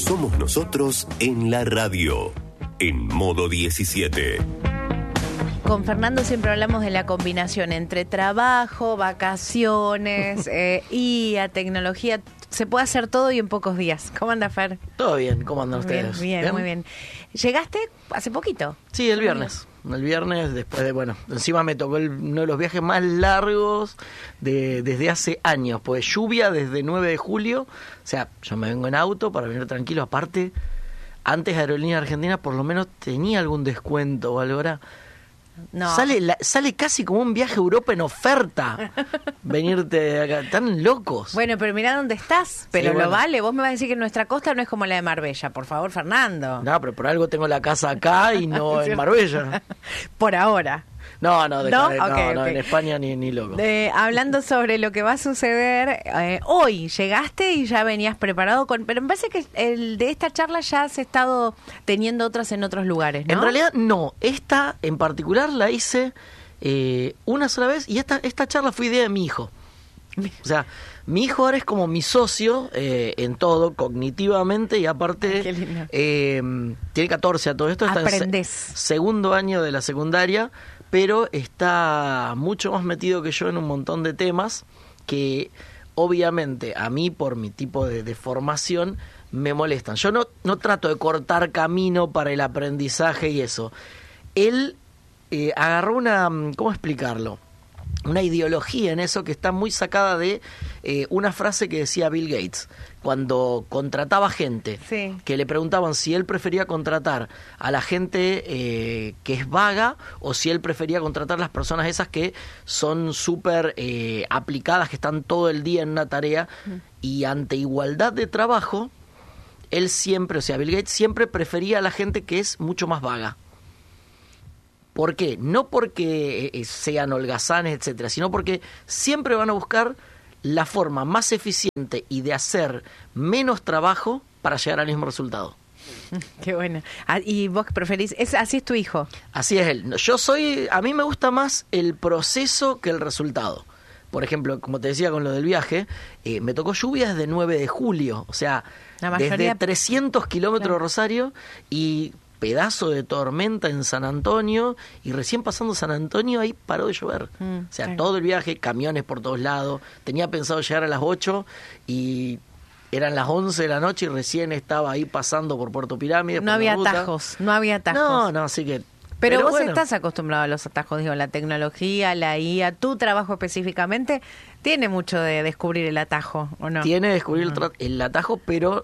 somos nosotros en la radio, en modo 17. Con Fernando siempre hablamos de la combinación entre trabajo, vacaciones y a tecnología. Se puede hacer todo y en pocos días. ¿Cómo anda, Fer? Todo bien, ¿cómo andan ustedes? Bien, muy bien. ¿Llegaste hace poquito? Sí, el viernes. El viernes, después de, encima me tocó uno de los viajes más largos desde hace años, pues lluvia desde 9 de julio, o sea, yo me vengo en auto para venir tranquilo, aparte, antes Aerolínea Argentina por lo menos tenía algún descuento o algo, ahora no. Sale casi como un viaje a Europa en oferta, venirte acá, están locos. Bueno, pero mirá dónde estás, pero sí, lo vale, vos me vas a decir que nuestra costa no es como la de Marbella, por favor, Fernando. No, pero por algo tengo la casa acá y no en Marbella. Por ahora. No, Okay. En España ni loco. Hablando sobre lo que va a suceder, hoy llegaste y ya venías preparado, pero me parece que el de esta charla ya has estado teniendo otras en otros lugares, ¿no? En realidad no, esta en particular la hice una sola vez y esta charla fue idea de mi hijo. O sea, mi hijo ahora es como mi socio en todo, cognitivamente, y aparte tiene 14 a todo esto, está Aprendés. en segundo año de la secundaria, pero está mucho más metido que yo en un montón de temas que obviamente a mí por mi tipo de formación me molestan. Yo no trato de cortar camino para el aprendizaje y eso. Él agarró ¿cómo explicarlo? Una ideología en eso que está muy sacada de una frase que decía Bill Gates cuando contrataba gente, sí, que le preguntaban si él prefería contratar a la gente que es vaga o si él prefería contratar a las personas esas que son súper aplicadas, que están todo el día en una tarea, y ante igualdad de trabajo, él siempre, o sea, Bill Gates siempre prefería a la gente que es mucho más vaga. ¿Por qué? No porque sean holgazanes, etcétera, sino porque siempre van a buscar la forma más eficiente y de hacer menos trabajo para llegar al mismo resultado. Qué bueno. ¿Y vos preferís? ¿Así es tu hijo? Así es él. A mí me gusta más el proceso que el resultado. Por ejemplo, como te decía con lo del viaje, me tocó lluvia desde 9 de julio, o sea, desde 300 kilómetros de Rosario y pedazo de tormenta en San Antonio, y recién pasando San Antonio ahí paró de llover. O sea, claro, todo el viaje, camiones por todos lados. Tenía pensado llegar a las 8 y eran las 11 de la noche y recién estaba ahí pasando por Puerto Pirámide. No había atajos, no había atajos. No, así que... Pero vos estás acostumbrado a los atajos, digo, la tecnología, la IA, tu trabajo específicamente, tiene mucho de descubrir el atajo, ¿o no? Tiene de descubrir el atajo, pero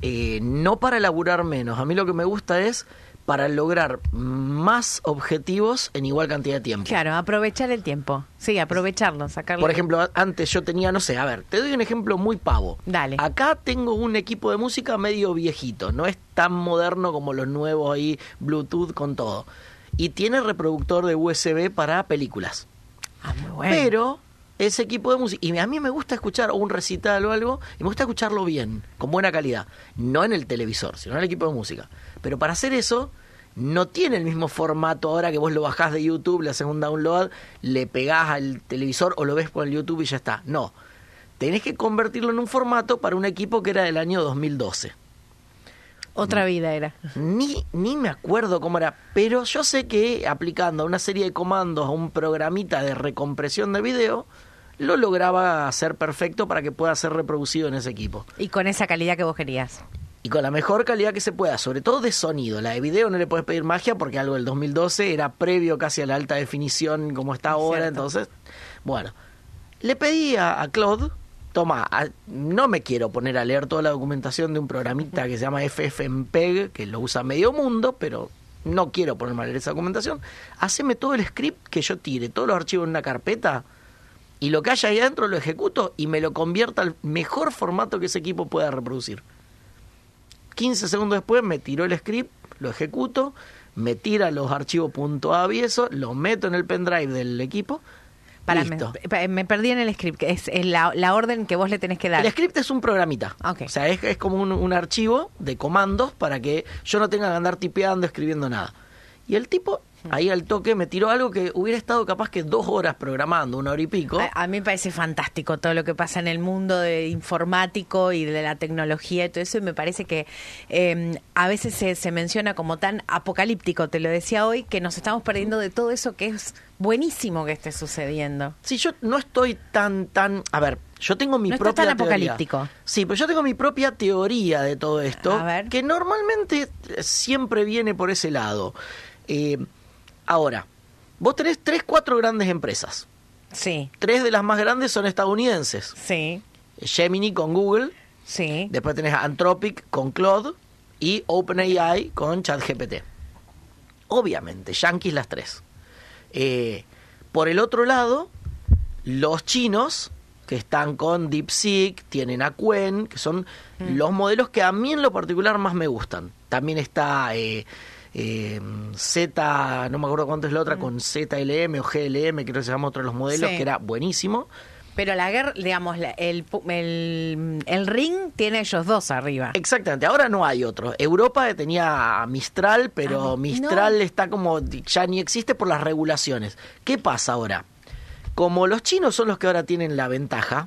no para elaborar menos. A mí lo que me gusta es para lograr más objetivos en igual cantidad de tiempo. Claro, aprovechar el tiempo. Sí, aprovecharlo, sacarlo. Por ejemplo, antes yo tenía, te doy un ejemplo muy pavo. Dale. Acá tengo un equipo de música medio viejito, no es tan moderno como los nuevos ahí, Bluetooth con todo. Y tiene reproductor de USB para películas. Muy bueno. Pero ese equipo de música, y a mí me gusta escuchar un recital o algo, y me gusta escucharlo bien, con buena calidad, no en el televisor, sino en el equipo de música. Pero para hacer eso, no tiene el mismo formato ahora que vos lo bajás de YouTube, le haces un download, le pegás al televisor o lo ves por el YouTube y ya está. No, tenés que convertirlo en un formato para un equipo que era del año 2012. Otra vida era. Ni me acuerdo cómo era, pero yo sé que aplicando una serie de comandos a un programita de recompresión de video, lo lograba hacer perfecto para que pueda ser reproducido en ese equipo. Y con esa calidad que vos querías. Y con la mejor calidad que se pueda, sobre todo de sonido. La de video no le puedes pedir magia porque algo del 2012 era previo casi a la alta definición como está ahora. Cierto. Entonces, bueno, le pedí a Claude, toma, no me quiero poner a leer toda la documentación de un programita que se llama FFmpeg, que lo usa medio mundo, pero no quiero ponerme a leer esa documentación. Haceme todo el script que yo tire, todos los archivos en una carpeta, y lo que haya ahí adentro lo ejecuto y me lo convierta al mejor formato que ese equipo pueda reproducir. 15 segundos después me tiró el script, lo ejecuto, me tira los archivos .avi y eso, lo meto en el pendrive del equipo. Listo. Me perdí en el script, que es la orden que vos le tenés que dar. El script es un programita. Okay. O sea, es como un archivo de comandos para que yo no tenga que andar tipeando, escribiendo nada. Y el tipo, ahí al toque, me tiró algo que hubiera estado capaz que 2 horas programando, 1 hora y pico. A mí me parece fantástico todo lo que pasa en el mundo de informático y de la tecnología y todo eso, y me parece que a veces se menciona como tan apocalíptico, te lo decía hoy, que nos estamos perdiendo de todo eso que es buenísimo que esté sucediendo. Sí, yo no estoy tan... A ver, yo tengo mi propia tan teoría. Apocalíptico. Sí, pero yo tengo mi propia teoría de todo esto, A ver. que normalmente siempre viene por ese lado. Ahora, vos tenés 3, 4 grandes empresas. Sí. 3 de las más grandes son estadounidenses. Sí. Gemini con Google, Sí. después tenés Anthropic con Claude y OpenAI con ChatGPT. Obviamente, yanquis las 3. Por el otro lado, los chinos, que están con DeepSeek, tienen a Qwen, que son los modelos que a mí en lo particular más me gustan. También está Z, no me acuerdo cuánto es la otra, con ZLM o GLM, creo que se llama otro de los modelos, Sí. que era buenísimo. Pero la guerra, digamos, el ring tiene ellos 2 arriba. Exactamente, ahora no hay otro. Europa tenía a Mistral, pero Mistral está como, ya ni existe por las regulaciones. ¿Qué pasa ahora? Como los chinos son los que ahora tienen la ventaja,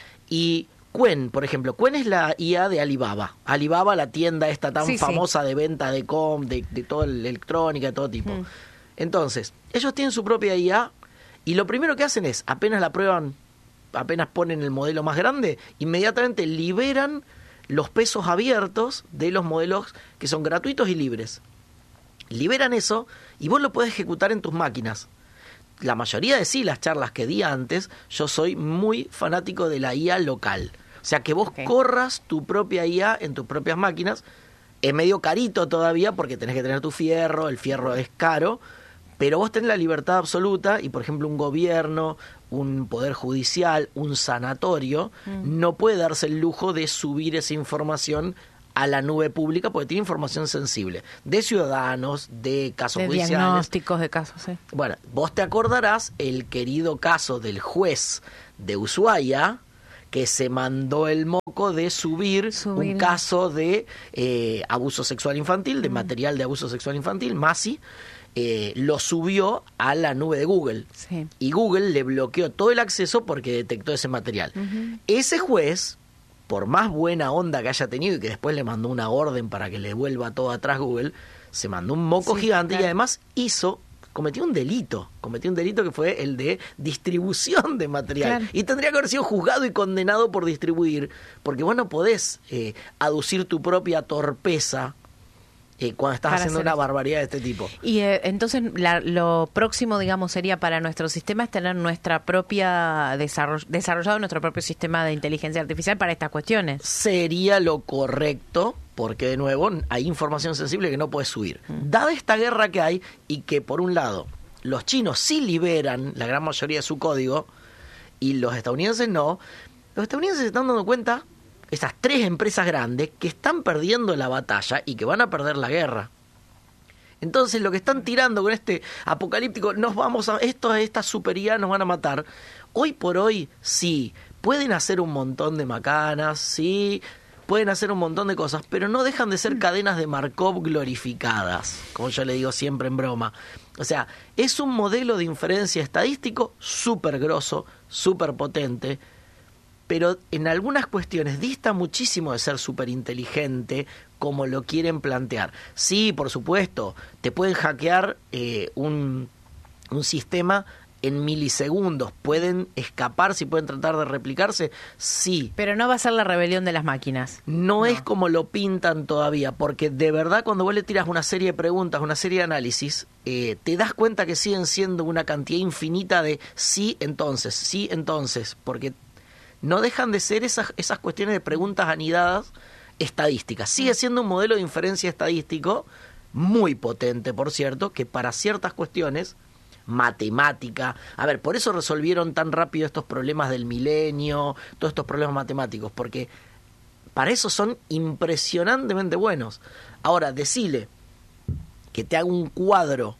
y Qwen, por ejemplo, Qwen es la IA de Alibaba. Alibaba, la tienda esta tan famosa de venta de toda la electrónica, de todo tipo. Entonces, ellos tienen su propia IA, y lo primero que hacen es, apenas la prueban, apenas ponen el modelo más grande, inmediatamente liberan los pesos abiertos de los modelos que son gratuitos y libres. Liberan eso y vos lo podés ejecutar en tus máquinas. La mayoría de las charlas que di antes, yo soy muy fanático de la IA local. O sea, que vos corras tu propia IA en tus propias máquinas. Es medio carito todavía porque tenés que tener tu fierro, el fierro es caro, pero vos tenés la libertad absoluta y, por ejemplo, un gobierno, un poder judicial, un sanatorio, no puede darse el lujo de subir esa información a la nube pública porque tiene información sensible de ciudadanos, de casos judiciales. Diagnósticos de casos, sí. Bueno, vos te acordarás el querido caso del juez de Ushuaia que se mandó el moco de subir un caso de abuso sexual infantil, de material de abuso sexual infantil, Masi. Lo subió a la nube de Google. Sí. Y Google le bloqueó todo el acceso porque detectó ese material. Ese juez, por más buena onda que haya tenido y que después le mandó una orden para que le vuelva todo atrás Google, se mandó un moco gigante, claro. Y además cometió un delito que fue el de distribución de material. Claro. Y tendría que haber sido juzgado y condenado por distribuir, porque vos no podés aducir tu propia torpeza cuando estás haciendo una barbaridad de este tipo. Y entonces lo próximo, digamos, sería para nuestro sistema es tener nuestra propia desarrollado nuestro propio sistema de inteligencia artificial para estas cuestiones. Sería lo correcto, porque de nuevo hay información sensible que no puedes subir. Dada esta guerra que hay y que por un lado los chinos sí liberan la gran mayoría de su código y los estadounidenses no, los estadounidenses se están dando cuenta, estas 3 empresas grandes, que están perdiendo la batalla y que van a perder la guerra. Entonces lo que están tirando con este apocalíptico, esta super IA nos van a matar. Hoy por hoy sí, pueden hacer un montón de macanas, sí, pueden hacer un montón de cosas, pero no dejan de ser cadenas de Markov glorificadas, como yo le digo siempre en broma. O sea, es un modelo de inferencia estadístico súper grosso, súper potente, pero en algunas cuestiones dista muchísimo de ser súper inteligente como lo quieren plantear. Sí, por supuesto, te pueden hackear un sistema en milisegundos, pueden escaparse y pueden tratar de replicarse, sí. Pero no va a ser la rebelión de las máquinas. No es como lo pintan todavía, porque de verdad cuando vos le tiras una serie de preguntas, una serie de análisis, te das cuenta que siguen siendo una cantidad infinita de sí, entonces, porque no dejan de ser esas cuestiones de preguntas anidadas estadísticas. Sigue siendo un modelo de inferencia estadístico muy potente, por cierto, que para ciertas cuestiones, matemática, por eso resolvieron tan rápido estos problemas del milenio, todos estos problemas matemáticos, porque para eso son impresionantemente buenos. Ahora, decile que te haga un cuadro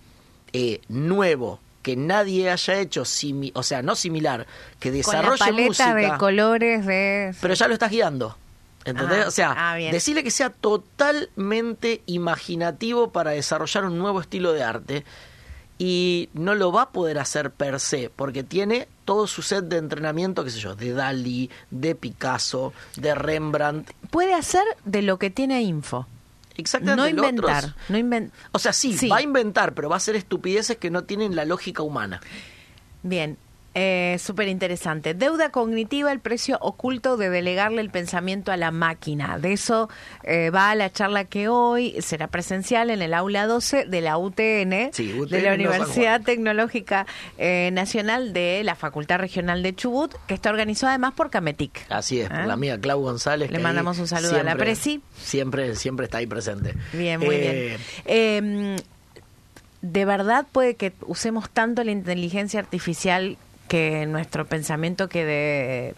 nuevo, que nadie haya hecho, no similar, que desarrolle con la paleta música de colores de... Pero ya lo estás guiando. ¿Entendés? O sea, decirle que sea totalmente imaginativo para desarrollar un nuevo estilo de arte y no lo va a poder hacer per se, porque tiene todo su set de entrenamiento, qué sé yo, de Dalí, de Picasso, de Rembrandt. Puede hacer de lo que tiene Info. Exactamente. No inventar. O sea, sí, va a inventar, pero va a hacer estupideces que no tienen la lógica humana. Bien. Súper interesante. Deuda cognitiva, el precio oculto de delegarle el pensamiento a la máquina. De eso va la charla que hoy será presencial en el aula 12 de la UTN, de la Universidad Tecnológica Nacional de la Facultad Regional de Chubut, que está organizada además por Cametic. Así es, por la amiga Clau González. Le mandamos un saludo a la Presi. Siempre está ahí presente. Bien, muy bien. ¿De verdad puede que usemos tanto la inteligencia artificial que nuestro pensamiento quede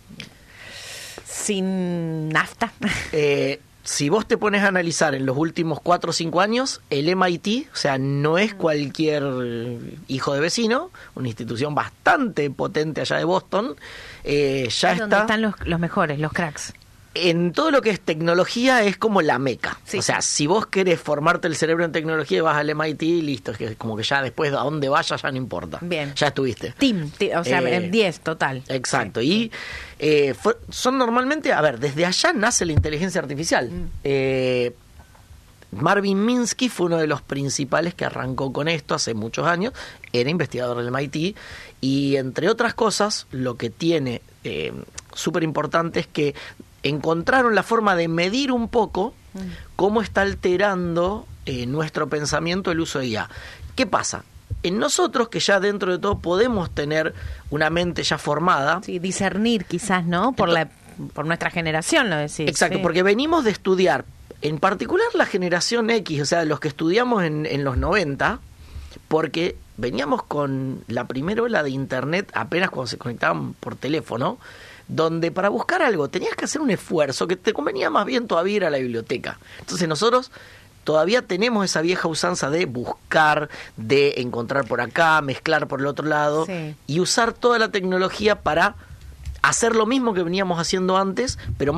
sin nafta? Si vos te pones a analizar en los últimos 4 o 5 años, el MIT, o sea, no es cualquier hijo de vecino, una institución bastante potente allá de Boston, ya está... donde están los mejores, los cracks. En todo lo que es tecnología es como la meca. Sí. O sea, si vos querés formarte el cerebro en tecnología, vas al MIT y listo. Es que como que ya después a dónde vayas ya no importa. Bien. Ya estuviste. O sea, 10 total. Exacto. Sí. Y son normalmente, a ver, desde allá nace la inteligencia artificial. Marvin Minsky fue uno de los principales que arrancó con esto hace muchos años. Era investigador del MIT. Y entre otras cosas, lo que tiene súper importante es que encontraron la forma de medir un poco cómo está alterando nuestro pensamiento el uso de IA. ¿Qué pasa? En nosotros, que ya dentro de todo podemos tener una mente ya formada... Sí, discernir quizás, ¿no? Por nuestra generación, lo decís. Exacto, porque venimos de estudiar, en particular la generación X, o sea, los que estudiamos en los 90, porque veníamos con la primera ola de Internet apenas cuando se conectaban por teléfono, donde para buscar algo tenías que hacer un esfuerzo que te convenía más bien todavía ir a la biblioteca. Entonces nosotros todavía tenemos esa vieja usanza de buscar, de encontrar por acá, mezclar por el otro lado, y usar toda la tecnología para hacer lo mismo que veníamos haciendo antes, pero